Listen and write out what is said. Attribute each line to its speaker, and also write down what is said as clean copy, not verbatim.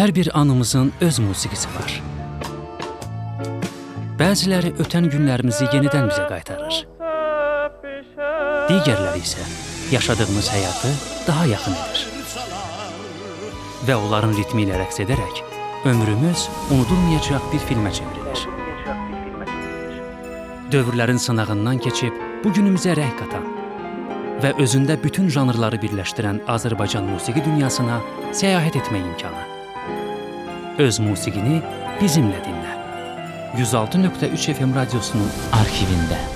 Speaker 1: Hər bir anımızın öz musiqisi var. Bəziləri ötən günlərimizi yenidən bizə qaytarır. Digərləri isə yaşadığımız həyatı daha yaxın edir. Və onların ritmi ilə rəqs edərək ömrümüz unudulmayacaq bir filmə çevrilir. Dövrlərin sınağından keçib bugünümüzə rəng qatan və özündə bütün janrları birləşdirən Azərbaycan musiqi dünyasına səyahət etmək imkanı. Öz musiqini bizimlə dinlə. 106.3 FM radiosunun arxivində.